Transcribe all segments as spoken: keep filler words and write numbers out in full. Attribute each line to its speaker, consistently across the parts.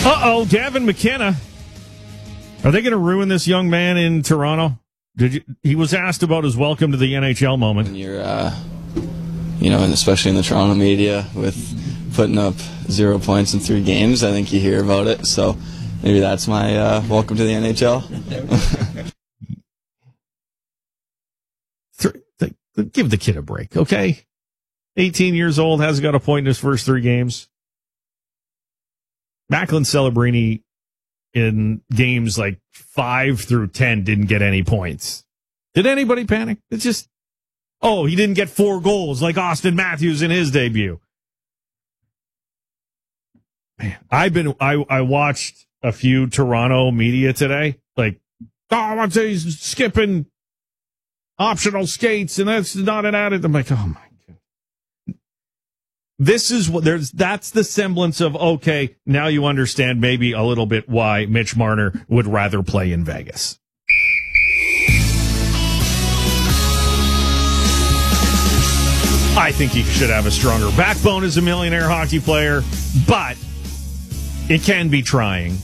Speaker 1: Uh-oh, Gavin McKenna. Are they going to ruin this young man in Toronto? Did you, he was asked about his welcome to the N H L moment.
Speaker 2: When you're, uh, you know, and especially in the Toronto media with putting up zero points in three games, I think you hear about it. So maybe that's my uh, welcome to the N H L.
Speaker 1: Give the kid a break, okay? eighteen years old, hasn't got a point in his first three games. Macklin Celebrini in games like five through ten didn't get any points. Did anybody panic? It's just, oh, he didn't get four goals like Austin Matthews in his debut. Man, I've been, I, I watched a few Toronto media today. Like, oh, I'm saying he's skipping optional skates and that's not an added. I'm like, oh my. This is what there's, that's the semblance of, okay, now you understand maybe a little bit why Mitch Marner would rather play in Vegas. I think he should have a stronger backbone as a millionaire hockey player, but it can be trying.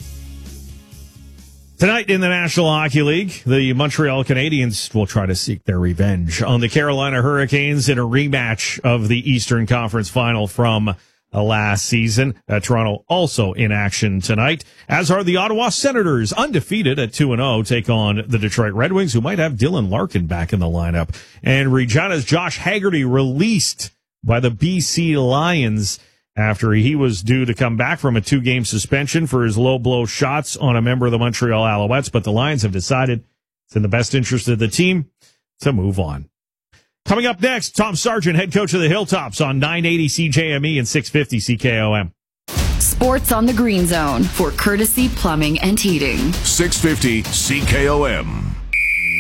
Speaker 1: Tonight in the National Hockey League, the Montreal Canadiens will try to seek their revenge on the Carolina Hurricanes in a rematch of the Eastern Conference Final from uh, last season. Uh, Toronto also in action tonight, as are the Ottawa Senators, undefeated at two and oh, take on the Detroit Red Wings, who might have Dylan Larkin back in the lineup. And Regina's Josh Haggerty released by the B C Lions after he was due to come back from a two-game suspension for his low-blow shots on a member of the Montreal Alouettes, but the Lions have decided it's in the best interest of the team to move on. Coming up next, Tom Sargent, head coach of the Hilltops on nine eighty C J M E and six fifty C K O M.
Speaker 3: Sports on the Green Zone for Courtesy Plumbing and Heating.
Speaker 4: six fifty C K O M.